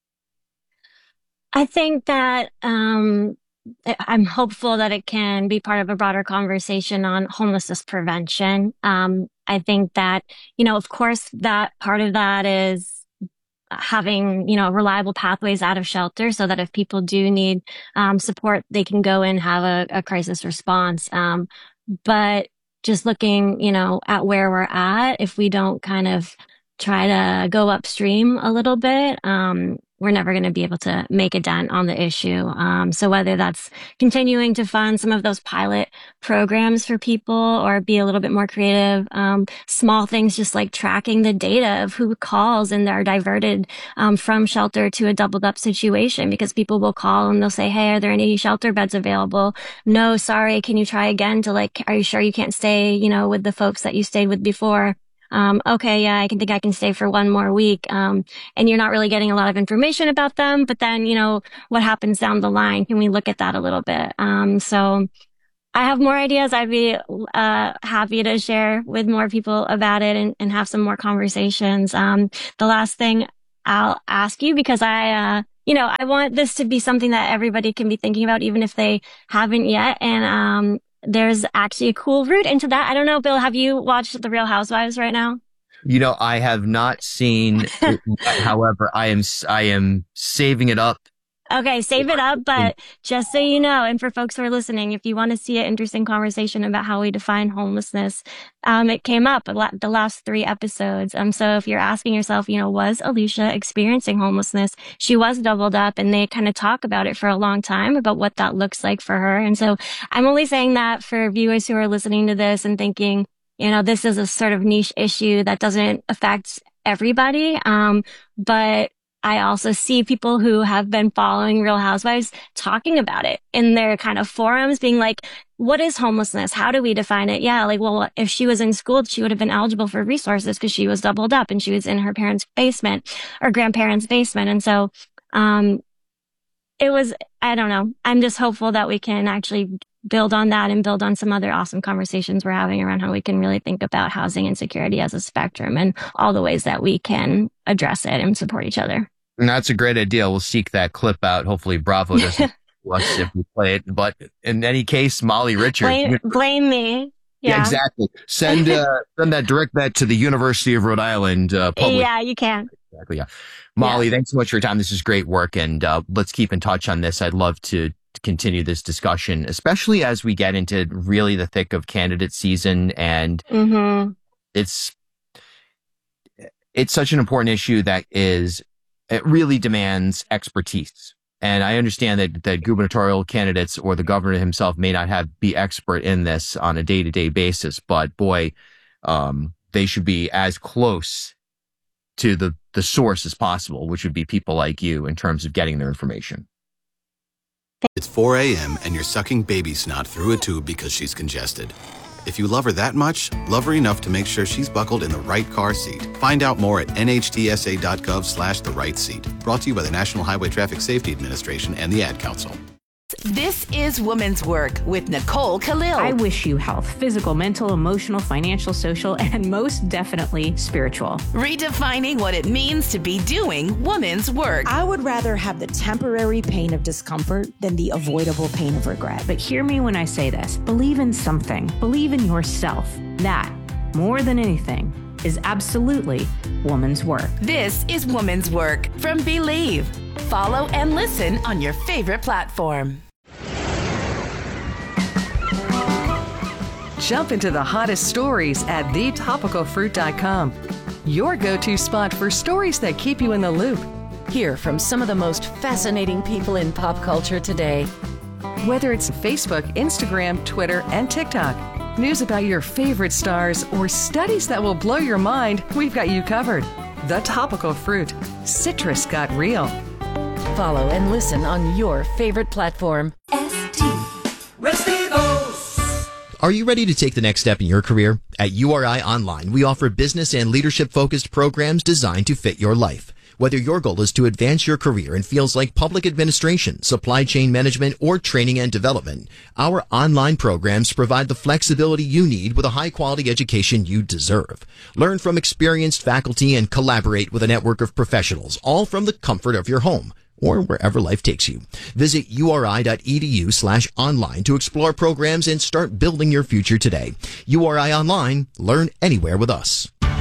I think that um, I'm hopeful that it can be part of a broader conversation on homelessness prevention. Um, I think that, you know, of course, that part of that is having, you know, reliable pathways out of shelter so that if people do need um, support, they can go and have a, a crisis response. Um, but just looking, you know, at where we're at, if we don't kind of try to go upstream a little bit, um, we're never going to be able to make a dent on the issue. Um, so whether that's continuing to fund some of those pilot programs for people or be a little bit more creative, um, small things just like tracking the data of who calls and they're diverted um, from shelter to a doubled up situation, because people will call and they'll say, hey, are there any shelter beds available? No, sorry. Can you try again to like, are you sure you can't stay, you know, with the folks that you stayed with before? Um, okay, yeah, I can think I can stay for one more week. Um, and you're not really getting a lot of information about them, but then, you know, what happens down the line? Can we look at that a little bit? Um, so I have more ideas. I'd be, uh, happy to share with more people about it and, and have some more conversations. Um, the last thing I'll ask you, because I, uh, you know, I want this to be something that everybody can be thinking about, even if they haven't yet. And, um, there's actually a cool route into that. I don't know, Bill, have you watched The Real Housewives right now? You know, I have not seen it yet. However, I am, I am saving it up. Okay, save it up, but just so you know, and for folks who are listening, if you want to see an interesting conversation about how we define homelessness, um, it came up the last three episodes. Um, so if you're asking yourself, you know, was Alicia experiencing homelessness? She was doubled up, and they kind of talk about it for a long time about what that looks like for her. And so I'm only saying that for viewers who are listening to this and thinking, you know, this is a sort of niche issue that doesn't affect everybody. Um, but I also see people who have been following Real Housewives talking about it in their kind of forums, being like, what is homelessness? How do we define it? Yeah, like, well, if she was in school, she would have been eligible for resources because she was doubled up and she was in her parents' basement or grandparents' basement. And so, um, it was, I don't know. I'm just hopeful that we can actually build on that and build on some other awesome conversations we're having around how we can really think about housing insecurity as a spectrum and all the ways that we can address it and support each other. And that's a great idea. We'll seek that clip out. Hopefully Bravo doesn't us if we play it. But in any case, Molly Richard. Blame, blame me. Yeah. yeah, exactly. Send uh, send that direct bet to the University of Rhode Island. Uh, public. Yeah, you can. Exactly. Yeah. Molly, yeah. Thanks so much for your time. This is great work. And uh, let's keep in touch on this. I'd love to continue this discussion, especially as we get into really the thick of candidate season. And mm-hmm. it's it's such an important issue that is it really demands expertise. And I understand that, that gubernatorial candidates or the governor himself may not have be expert in this on a day-to-day basis, but boy, um, they should be as close to the, the source as possible, which would be people like you in terms of getting their information. It's four a.m. and you're sucking baby snot through a tube because she's congested. If you love her that much, love her enough to make sure she's buckled in the right car seat. Find out more at N H T S A dot gov slash the right seat. Brought to you by the National Highway Traffic Safety Administration and the Ad Council. This is Women's Work with Nicole Khalil. I wish you health, physical, mental, emotional, financial, social, and most definitely spiritual. Redefining what it means to be doing women's work. I would rather have the temporary pain of discomfort than the avoidable pain of regret. But hear me when I say this. Believe in something. Believe in yourself. That, more than anything, is absolutely woman's work. This is Women's Work from Believe. Follow and listen on your favorite platform. Jump into the hottest stories at the topical fruit dot com. Your go-to spot for stories that keep you in the loop. Hear from some of the most fascinating people in pop culture today. Whether it's Facebook, Instagram, Twitter, and TikTok, news about your favorite stars, or studies that will blow your mind, we've got you covered. The Topical Fruit. Citrus got real. Follow and listen on your favorite platform. S T. Restivos. Are you ready to take the next step in your career? At U R I Online, we offer business and leadership-focused programs designed to fit your life. Whether your goal is to advance your career in fields like public administration, supply chain management, or training and development, our online programs provide the flexibility you need with a high-quality education you deserve. Learn from experienced faculty and collaborate with a network of professionals, all from the comfort of your home or wherever life takes you. Visit uri.edu slash online to explore programs and start building your future today. U R I Online. Learn anywhere with us.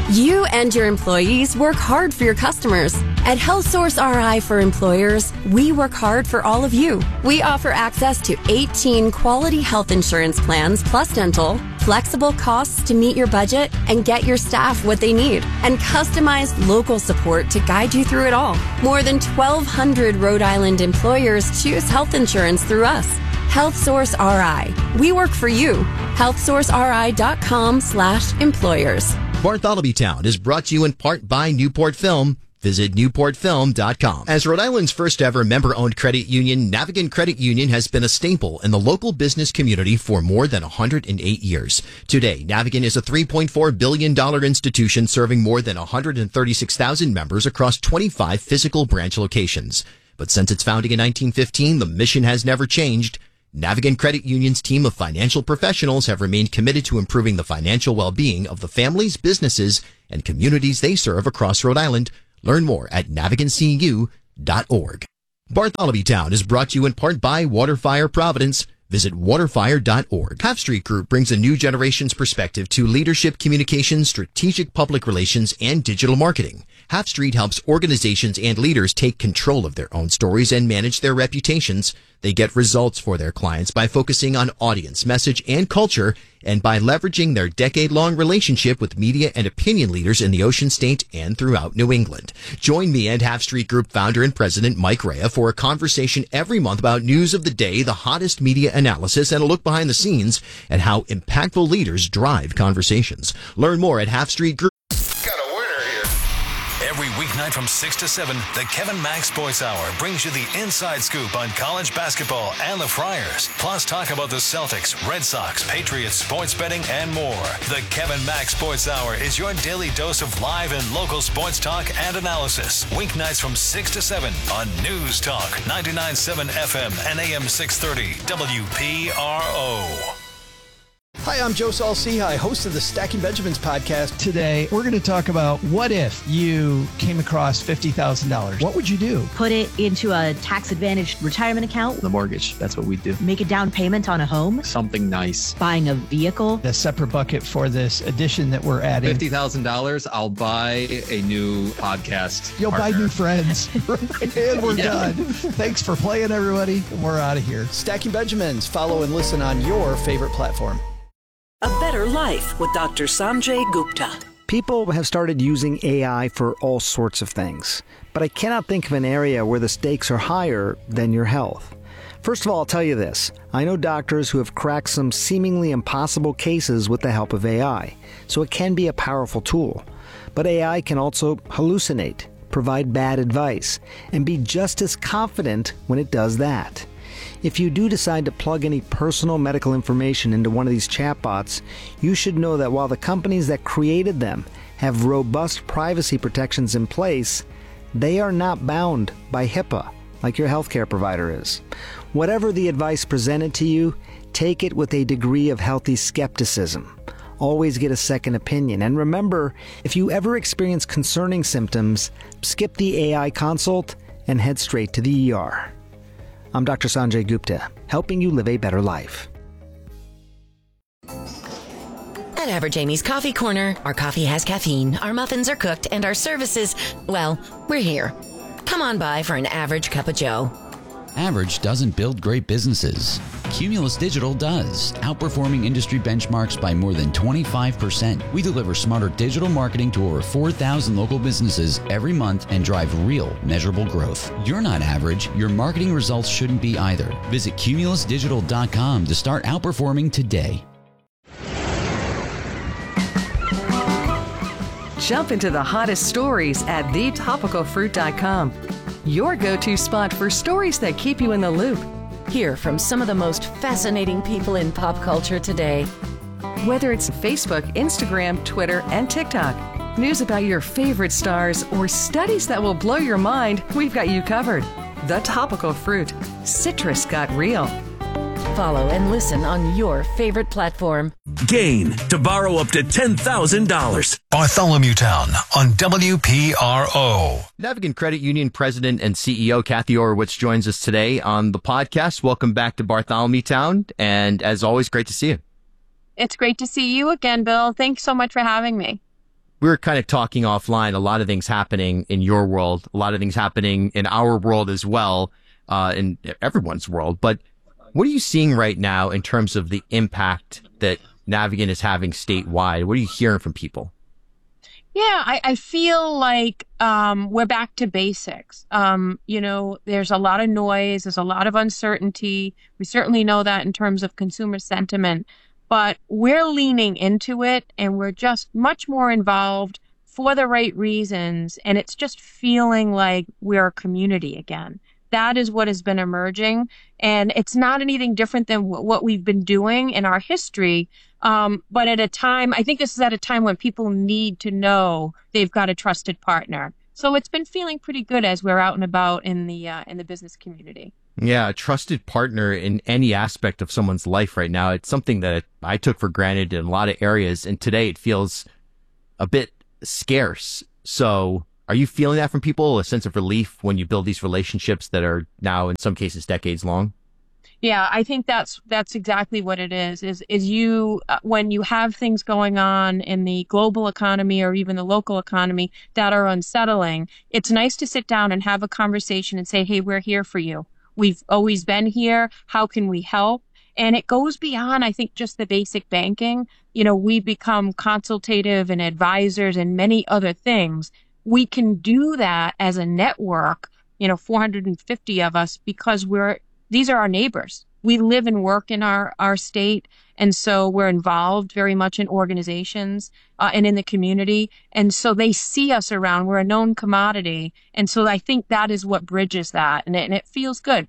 You and your employees work hard for your customers. At HealthSource R I for Employers, we work hard for all of you. We offer access to eighteen quality health insurance plans plus dental, flexible costs to meet your budget and get your staff what they need, and customized local support to guide you through it all. More than twelve hundred Rhode Island employers choose health insurance through us. HealthSource R I. We work for you. healthsourceri.com slash employers. Bartholomew Town is brought to you in part by Newport Film. Visit newport film dot com. As Rhode Island's first ever member-owned credit union, Navigant Credit Union has been a staple in the local business community for more than one hundred eight years. Today, Navigant is a three point four billion dollars institution serving more than one hundred thirty-six thousand members across twenty-five physical branch locations. But since its founding in nineteen fifteen, the mission has never changed. Navigant Credit Union's team of financial professionals have remained committed to improving the financial well-being of the families, businesses, and communities they serve across Rhode Island. Learn more at navigant c u dot org. Bartholomew Town is brought to you in part by Waterfire Providence. Visit waterfire dot org. Half Street Group brings a new generation's perspective to leadership, communications, strategic public relations, and digital marketing. Half Street helps organizations and leaders take control of their own stories and manage their reputations. They get results for their clients by focusing on audience, message, and culture, and by leveraging their decade-long relationship with media and opinion leaders in the Ocean State and throughout New England. Join me and Half Street Group founder and president Mike Rea for a conversation every month about news of the day, the hottest media analysis, and a look behind the scenes at how impactful leaders drive conversations. Learn more at Half Street Group. Every weeknight from six to seven, the Kevin Mack Sports Hour brings you the inside scoop on college basketball and the Friars. Plus, talk about the Celtics, Red Sox, Patriots, sports betting, and more. The Kevin Mack Sports Hour is your daily dose of live and local sports talk and analysis. Weeknights from six to seven on News Talk ninety-nine point seven F M and A M six thirty W P R O. Hi, I'm Joe Saul-Sehy, host of the Stacking Benjamins podcast. Today, we're going to talk about what if you came across fifty thousand dollars. What would you do? Put it into a tax-advantaged retirement account. The mortgage, that's what we do. Make a down payment on a home. Something nice. Buying a vehicle. A separate bucket for this addition that we're adding. fifty thousand dollars, I'll buy a new podcast You'll partner. buy new friends. And we're Yeah. done. Thanks for playing, everybody. We're out of here. Stacking Benjamins. Follow and listen on your favorite platform. A Better Life with Doctor Sanjay Gupta. People have started using A I for all sorts of things, but I cannot think of an area where the stakes are higher than your health. First of all, I'll tell you this. I know doctors who have cracked some seemingly impossible cases with the help of A I, so it can be a powerful tool. But A I can also hallucinate, provide bad advice, and be just as confident when it does that. If you do decide to plug any personal medical information into one of these chatbots, you should know that while the companies that created them have robust privacy protections in place, they are not bound by HIPAA like your healthcare provider is. Whatever the advice presented to you, take it with a degree of healthy skepticism. Always get a second opinion. And remember, if you ever experience concerning symptoms, skip the A I consult and head straight to the E R. I'm Doctor Sanjay Gupta, helping you live a better life. At Average Amy's Coffee Corner, our coffee has caffeine, our muffins are cooked, and our services, well, we're here. Come on by for an average cup of joe. Average doesn't build great businesses. Cumulus Digital does, outperforming industry benchmarks by more than twenty-five percent. We deliver smarter digital marketing to over four thousand local businesses every month and drive real, measurable growth. You're not average. Your marketing results shouldn't be either. Visit cumulus digital dot com to start outperforming today. Jump into the hottest stories at the topical fruit dot com. Your go-to spot for stories that keep you in the loop. Hear from some of the most fascinating people in pop culture today. Whether it's Facebook, Instagram, Twitter, and TikTok, news about your favorite stars, or studies that will blow your mind, we've got you covered. The Topical Fruit. Citrus got real. Follow and listen on your favorite platform. Gain to borrow up to ten thousand dollars. Bartholomew Town on W P R O. Navigant Credit Union President and C E O Kathy Orowitz joins us today on the podcast. Welcome back to Bartholomew Town. And as always, great to see you. It's great to see you again, Bill. Thanks so much for having me. we were kind of talking offline, a lot of things happening in your world, a lot of things happening in our world as well, uh, in everyone's world. But what are you seeing right now in terms of the impact that Navigant is having statewide? What are you hearing from people? Yeah, I, I feel like um, we're back to basics. Um, you know, there's a lot of noise. There's a lot of uncertainty. We certainly know that in terms of consumer sentiment. But we're leaning into it, and we're just much more involved for the right reasons. And it's just feeling like we're a community again. That is what has been emerging. And it's not anything different than w- what we've been doing in our history. Um, but at a time, I think this is at a time when people need to know they've got a trusted partner. So it's been feeling pretty good as we're out and about in the uh, in the business community. Yeah, a trusted partner in any aspect of someone's life right now. It's something that I took for granted in a lot of areas. And today it feels a bit scarce. So are you feeling that from people, a sense of relief when you build these relationships that are now in some cases decades long? Yeah, I think that's that's exactly what it is. Is is you uh, when you have things going on in the global economy or even the local economy that are unsettling, it's nice to sit down and have a conversation and say, "Hey, we're here for you. We've always been here. How can we help?" And it goes beyond, I think, just the basic banking. You know, we become consultative and advisors and many other things. We can do that as a network, you know, four hundred fifty of us, because we're, these are our neighbors. We live and work in our, our state. And so we're involved very much in organizations uh, and in the community. And so they see us around. We're a known commodity. And so I think that is what bridges that. And it, and it feels good.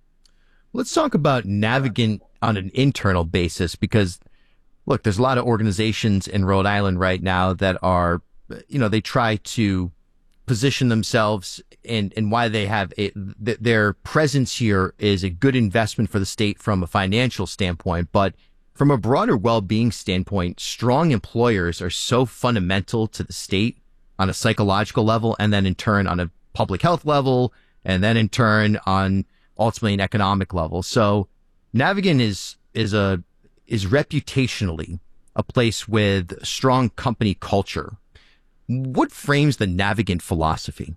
Let's talk about Navigant on an internal basis, because, look, there's a lot of organizations in Rhode Island right now that are, you know, they try to position themselves and, and why they have a, th- their presence here is a good investment for the state from a financial standpoint. But from a broader well-being standpoint, strong employers are so fundamental to the state on a psychological level, and then in turn on a public health level, and then in turn on ultimately an economic level. So Navigant is, is a, is reputationally a place with strong company culture. What frames the Navigant philosophy?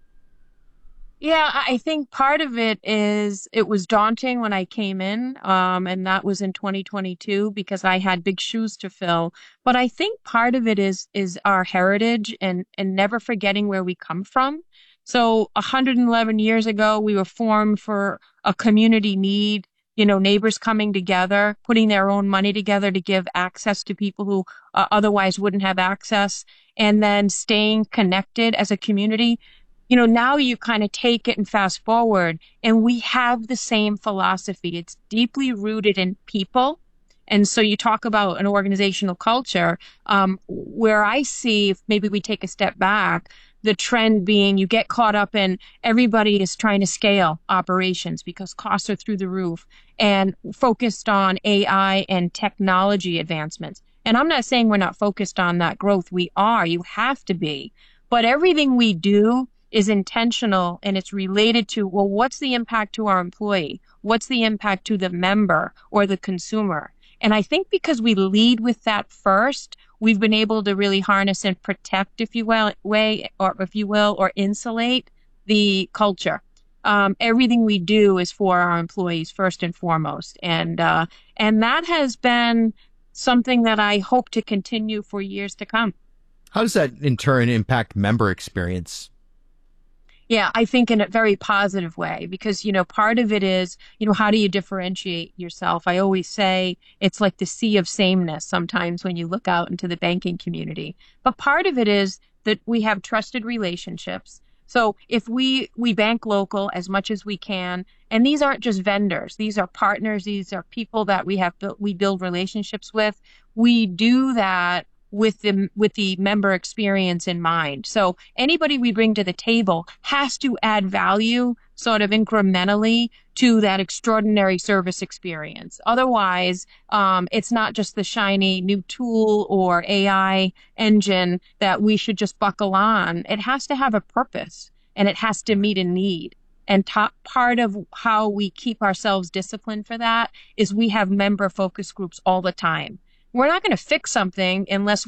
Yeah, I think part of it is it was daunting when I came in, um, and that was in twenty twenty-two because I had big shoes to fill. But I think part of it is is our heritage and and never forgetting where we come from. So one hundred eleven years ago, we were formed for a community need. You know, neighbors coming together, putting their own money together to give access to people who uh, otherwise wouldn't have access, and then staying connected as a community. You know, now you kind of take it and fast forward, and we have the same philosophy. It's deeply rooted in people. And so you talk about an organizational culture, um, where I see, if maybe we take a step back, the trend being you get caught up in everybody is trying to scale operations because costs are through the roof and focused on A I and technology advancements. And I'm not saying we're not focused on that growth. We are. You have to be. But everything we do is intentional, and it's related to, well, what's the impact to our employee? What's the impact to the member or the consumer? And I think because we lead with that first, we've been able to really harness and protect, if you will, way, or if you will, or insulate the culture. Um, everything we do is for our employees first and foremost, and uh, and that has been something that I hope to continue for years to come. How does that in turn impact member experience? Yeah, I think in a very positive way, because, you know, part of it is, you know, how do you differentiate yourself? I always say it's like the sea of sameness sometimes when you look out into the banking community. But part of it is that we have trusted relationships. So if we, we bank local as much as we can, and these aren't just vendors, these are partners, these are people that we have built, we build relationships with. We do that with the with the member experience in mind. So anybody we bring to the table has to add value sort of incrementally to that extraordinary service experience. Otherwise, um, it's not just the shiny new tool or A I engine that we should just buckle on. It has to have a purpose, and it has to meet a need. And top part of how we keep ourselves disciplined for that is we have member focus groups all the time. We're not going to fix something unless we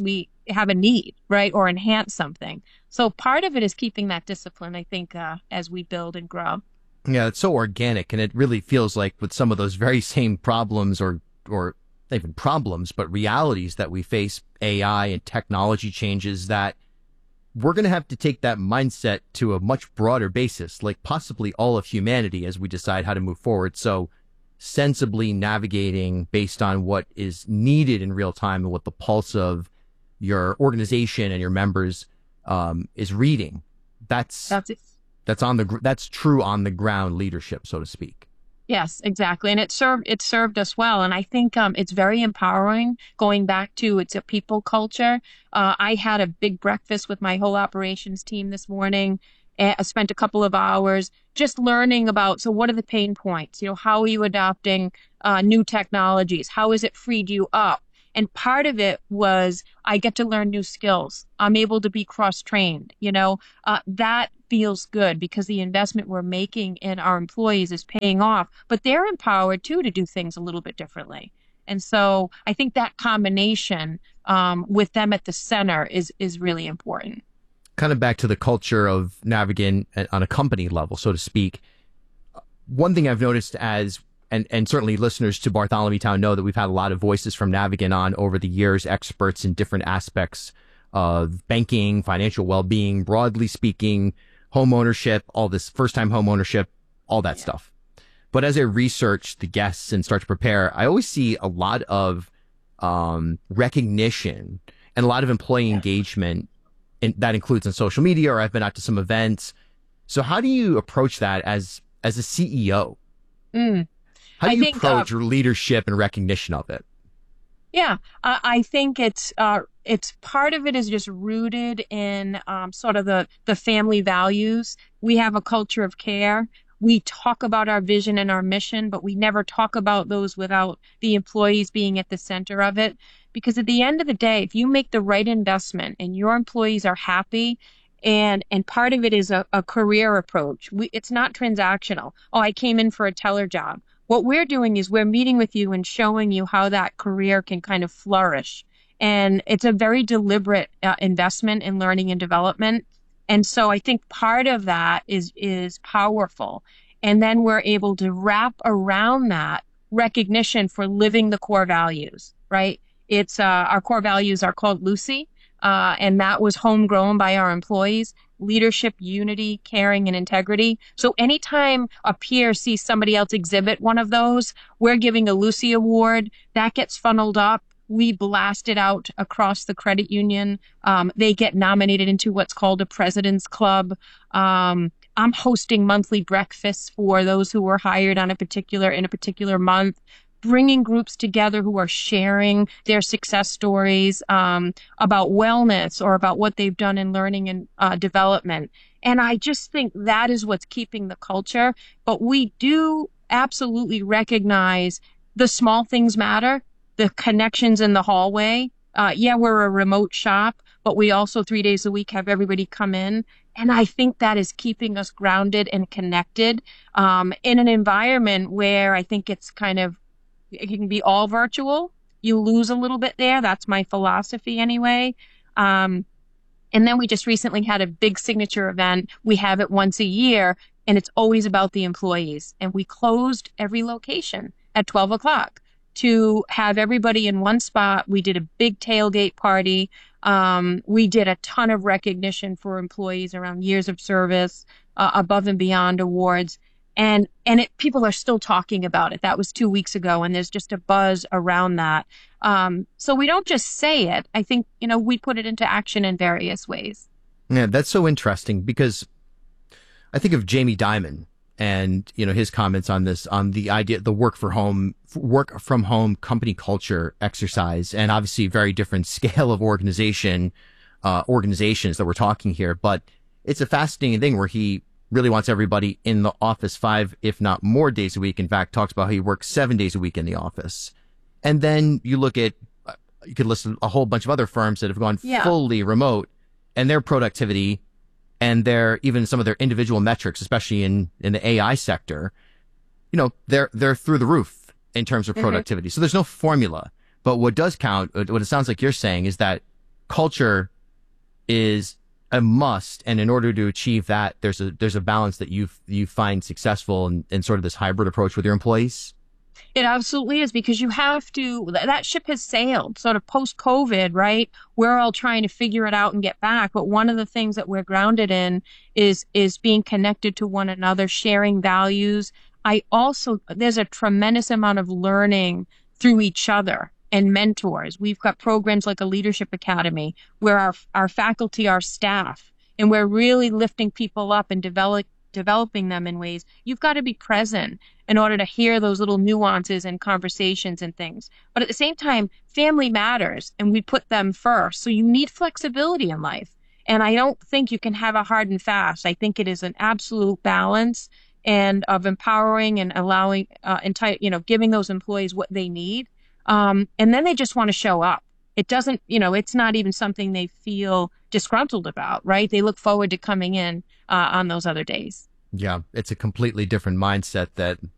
have a need, right? Or enhance something. So part of it is keeping that discipline, I think, uh, as we build and grow. Yeah, it's so organic, and it really feels like with some of those very same problems or, or not even problems, but realities that we face, A I and technology changes, that we're going to have to take that mindset to a much broader basis, like possibly all of humanity as we decide how to move forward. So sensibly navigating based on what is needed in real time and what the pulse of your organization and your members um, is reading. That's that's it. That's on the that's true on the ground leadership, so to speak. Yes, exactly. And it served it served us well. And I think um, it's very empowering going back to it's a people culture. Uh, I had a big breakfast with my whole operations team this morning. I spent a couple of hours just learning about, so what are the pain points? You know, how are you adopting uh, new technologies? How has it freed you up? And part of it was I get to learn new skills. I'm able to be cross-trained. You know, uh, that feels good because the investment we're making in our employees is paying off, but they're empowered too to do things a little bit differently. And so I think that combination um, with them at the center is is really important. Kind of back to the culture of Navigant on a company level, so to speak. One thing I've noticed as, and, and certainly listeners to Bartholomew Town know that we've had a lot of voices from Navigant on over the years, experts in different aspects of banking, financial well-being, broadly speaking, home ownership, all this first-time home ownership, all that yeah. stuff. But as I research the guests and start to prepare, I always see a lot of um, recognition and a lot of employee yeah. engagement. And that includes on social media, or I've been out to some events. So how do you approach that as as a C E O? Mm. How do I you think, approach uh, your leadership and recognition of it? Yeah, I, I think it's uh, it's part of it is just rooted in um, sort of the the family values. We have a culture of care. We talk about our vision and our mission, but we never talk about those without the employees being at the center of it. Because at the end of the day, if you make the right investment and your employees are happy, and and part of it is a, a career approach. We, it's not transactional. Oh, I came in for a teller job. What we're doing is we're meeting with you and showing you how that career can kind of flourish. And it's a very deliberate uh, investment in learning and development. And so I think part of that is is powerful. And then we're able to wrap around that recognition for living the core values, right? It's uh, our core values are called Lucy, uh, and that was homegrown by our employees: leadership, unity, caring, and integrity. So anytime a peer sees somebody else exhibit one of those, we're giving a Lucy Award. That gets funneled up. We blast it out across the credit union. Um, they get nominated into what's called a President's Club. Um, I'm hosting monthly breakfasts for those who were hired on a particular in a particular month, bringing groups together who are sharing their success stories um, about wellness or about what they've done in learning and uh, development. And I just think that is what's keeping the culture. But we do absolutely recognize the small things matter. The connections in the hallway. Uh, yeah, we're a remote shop, but we also three days a week have everybody come in. And I think that is keeping us grounded and connected um, in an environment where I think it's kind of, it can be all virtual. You lose a little bit there. That's my philosophy anyway. Um, and then we just recently had a big signature event. We have it once a year, and it's always about the employees. And we closed every location at twelve o'clock. To have everybody in one spot. We did a big tailgate party. Um, we did a ton of recognition for employees around years of service, uh, above and beyond awards. And, and it, people are still talking about it. That was two weeks ago, and there's just a buzz around that. Um, so we don't just say it. I think, you know, we put it into action in various ways. Yeah, that's so interesting because I think of Jamie Dimon and, you know, his comments on this, on the idea, the work for home, work from home company culture exercise, and obviously very different scale of organization, uh, organizations that we're talking here. But it's a fascinating thing where he really wants everybody in the office five, if not more days a week. In fact, talks about how he works seven days a week in the office. And then you look at, you could list a whole bunch of other firms that have gone yeah. fully remote, and their productivity and their, even some of their individual metrics, especially in, in the A I sector, you know, they're, they're through the roof in terms of productivity. Mm-hmm. So there's no formula, but what does count, what it sounds like you're saying, is that culture is a must, and in order to achieve that, there's a there's a balance that you you find successful in, in sort of this hybrid approach with your employees. It absolutely is, because you have to, that ship has sailed sort of post-COVID, right? We're all trying to figure it out and get back. But one of the things that we're grounded in is, is being connected to one another, sharing values. I also, there's a tremendous amount of learning through each other and mentors. We've got programs like a Leadership Academy where our, our faculty, our staff, and we're really lifting people up and develop, developing them in ways. You've got to be present in order to hear those little nuances and conversations and things. But at the same time, family matters, and we put them first. So you need flexibility in life. And I don't think you can have a hard and fast. I think it is an absolute balance and of empowering and allowing, uh, enti- you know, giving those employees what they need. Um, and then they just want to show up. It doesn't, you know, it's not even something they feel disgruntled about, right? They look forward to coming in uh, on those other days. Yeah, it's a completely different mindset that